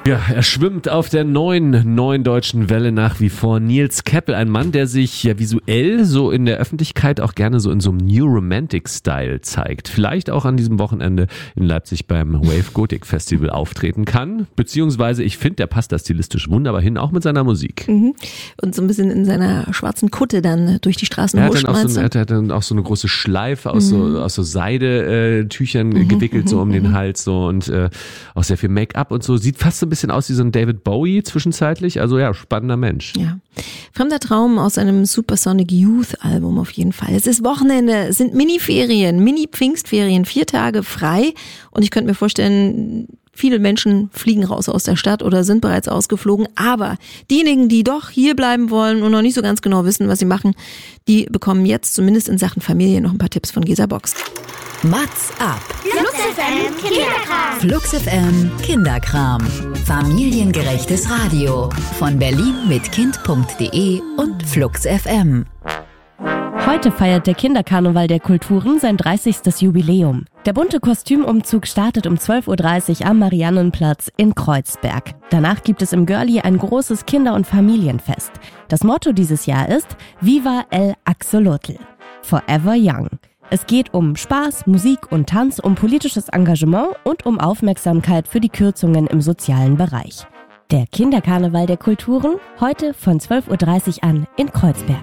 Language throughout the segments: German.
Ja, er schwimmt auf der neuen deutschen Welle nach wie vor. Nils Keppel, ein Mann, der sich ja visuell so in der Öffentlichkeit auch gerne so in so einem New Romantic Style zeigt. Vielleicht auch an diesem Wochenende in Leipzig beim Wave Gothic Festival auftreten kann. Beziehungsweise, ich finde, der passt da stilistisch wunderbar hin, auch mit seiner Musik. Mhm. Und so ein bisschen in seiner schwarzen Kutte dann durch die Straßen Er hat dann auch so eine große Schleife aus so Seidetüchern gewickelt, so um den Hals so und auch sehr viel Make-up und so. Sieht fast so ein bisschen aus wie so ein David Bowie zwischenzeitlich. Also ja, spannender Mensch. Ja. Fremder Traum aus einem Supersonic Youth Album auf jeden Fall. Es ist Wochenende, es sind Mini-Ferien, Mini-Pfingstferien, 4 Tage frei. Und ich könnte mir vorstellen, viele Menschen fliegen raus aus der Stadt oder sind bereits ausgeflogen. Aber diejenigen, die doch hier bleiben wollen und noch nicht so ganz genau wissen, was sie machen, die bekommen jetzt zumindest in Sachen Familie noch ein paar Tipps von Gesa Box. Mats ab. Flux FM Kinderkram. Flux FM Kinderkram. Familiengerechtes Radio. Von Berlin mit Kind.de und Flux FM. Heute feiert der Kinderkarneval der Kulturen sein 30. Jubiläum. Der bunte Kostümumzug startet um 12.30 Uhr am Mariannenplatz in Kreuzberg. Danach gibt es im Görli ein großes Kinder- und Familienfest. Das Motto dieses Jahr ist Viva el Axolotl. Forever Young. Es geht um Spaß, Musik und Tanz, um politisches Engagement und um Aufmerksamkeit für die Kürzungen im sozialen Bereich. Der Kinderkarneval der Kulturen, heute von 12.30 Uhr an in Kreuzberg.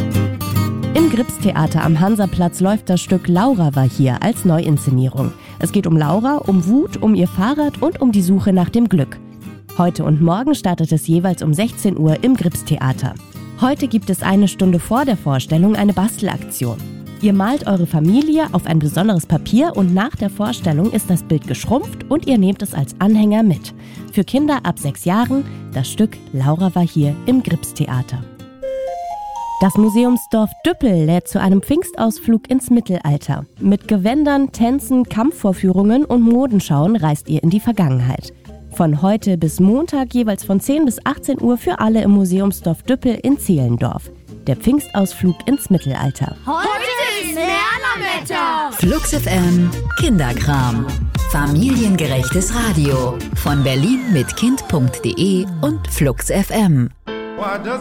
Im Gripstheater am Hansaplatz läuft das Stück Laura war hier als Neuinszenierung. Es geht um Laura, um Wut, um ihr Fahrrad und um die Suche nach dem Glück. Heute und morgen startet es jeweils um 16 Uhr im Gripstheater. Heute gibt es eine Stunde vor der Vorstellung eine Bastelaktion. Ihr malt eure Familie auf ein besonderes Papier und nach der Vorstellung ist das Bild geschrumpft und ihr nehmt es als Anhänger mit. Für Kinder ab 6 Jahren das Stück Laura war hier im Gripstheater. Das Museumsdorf Düppel lädt zu einem Pfingstausflug ins Mittelalter. Mit Gewändern, Tänzen, Kampfvorführungen und Modenschauen reist ihr in die Vergangenheit. Von heute bis Montag jeweils von 10 bis 18 Uhr für alle im Museumsdorf Düppel in Zehlendorf. Der Pfingstausflug ins Mittelalter. Heute ist Lernerwetter. Flux FM Kinderkram. Familiengerechtes Radio. Von Berlin mit Kind.de und Flux FM.